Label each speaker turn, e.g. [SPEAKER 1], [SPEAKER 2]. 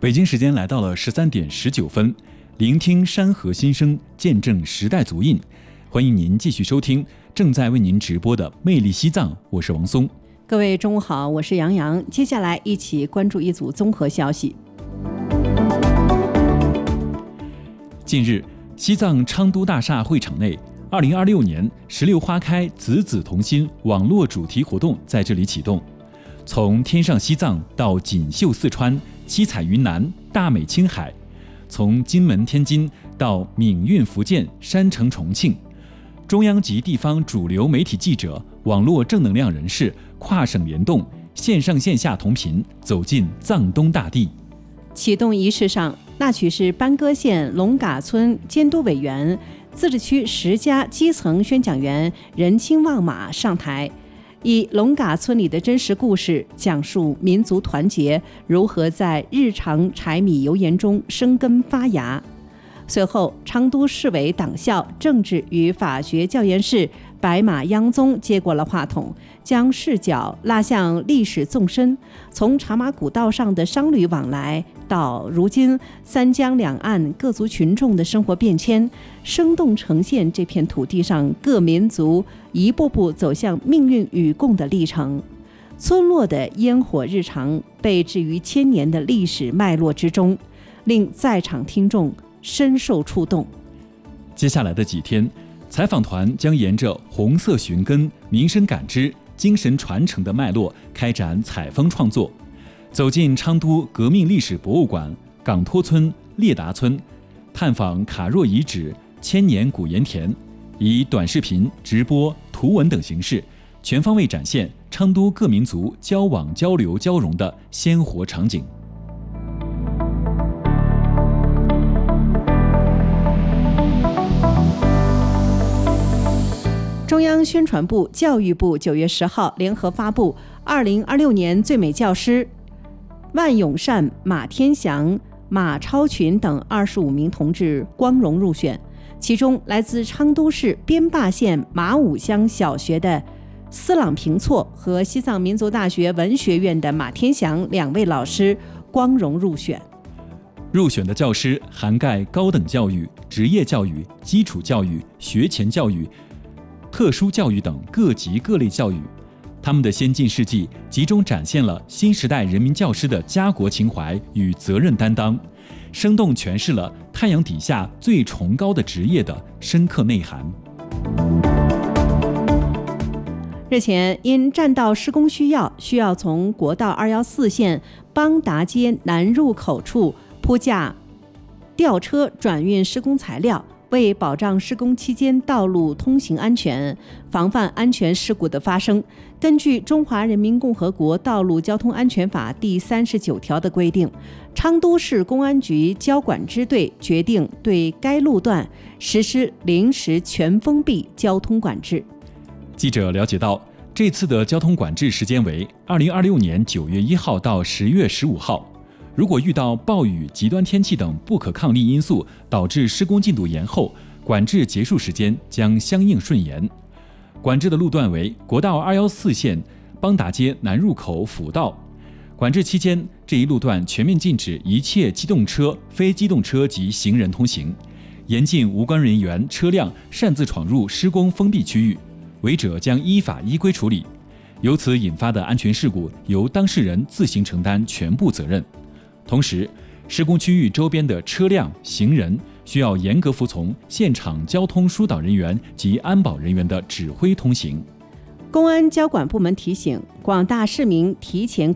[SPEAKER 1] 北京时间来到了13:19，聆听山河心声，见证时代足印。欢迎您继续收听正在为您直播的《魅力西藏》，我是王松。
[SPEAKER 2] 各位中午好，我是杨洋。接下来一起关注一组综合消息。
[SPEAKER 1] 近日，西藏昌都大厦会场内，2026年16花开子子同心网络主题活动在这里启动。从天上西藏到锦绣四川、七彩云南、大美青海，从金门天津到闽韵福建、山城重庆，中央及地方主流媒体记者、网络正能量人士跨省联动，线上线下同频，走进藏东大地。
[SPEAKER 2] 启动仪式上，那曲是班戈县龙嘎村监督委员、自治区10家基层宣讲员仁亲望马上台，以龙嘎村里的真实故事讲述民族团结如何在日常柴米油盐中生根发芽。随后，昌都市委党校政治与法学教研室白马央宗接过了话筒，将视角拉向历史纵深，从茶马古道上的商旅往来到如今三江两岸各族群众的生活变迁，生动呈现这片土地上各民族一步步走向命运与共的历程。村落的烟火日常被置于千年的历史脉络之中，令在场听众深受触动。
[SPEAKER 1] 接下来的几天，采访团将沿着红色寻根、民生感知、精神传承的脉络开展采风创作，走进昌都革命历史博物馆、岗托村、列达村，探访卡若遗址、千年古盐田，以短视频、直播、图文等形式，全方位展现昌都各民族交往、交流、交融的鲜活场景。
[SPEAKER 2] 中央宣传部、教育部9月10号联合发布2026年最美教师，万永善、马天祥、马超群等25名同志光荣入选。其中，来自昌都市边坝县马武乡小学的斯朗平措和西藏民族大学文学院的马天祥2位老师光荣入选。
[SPEAKER 1] 入选的教师涵盖高等教育、职业教育、基础教育、学前教育、特殊教育等各级各类教育，他们的先进事迹集中展现了新时代人民教师的家国情怀与责任担当，生动诠释了太阳底下最崇高的职业的深刻内涵。
[SPEAKER 2] 日前，因占道施工需要从国道214线邦达街南入口处铺架吊车转运施工材料，为保障施工期间道路通行安全，防范安全事故的发生，根据《中华人民共和国道路交通安全法》第39条的规定，昌都市公安局交管支队决定对该路段实施临时全封闭交通管制。
[SPEAKER 1] 记者了解到，这次的交通管制时间为2026年9月1号到10月15号。如果遇到暴雨、极端天气等不可抗力因素导致施工进度延后，管制结束时间将相应顺延。管制的路段为国道214线邦达街南入口辅道。管制期间，这一路段全面禁止一切机动车、非机动车及行人通行，严禁无关人员、车辆擅自闯入施工封闭区域，违者将依法依规处理。由此引发的安全事故，由当事人自行承担全部责任。同时，施工区域周边的车辆、行人需要严格服从现场交通疏导人员及安保人员的指挥通行。
[SPEAKER 2] 公安交管部门提醒广大市民提前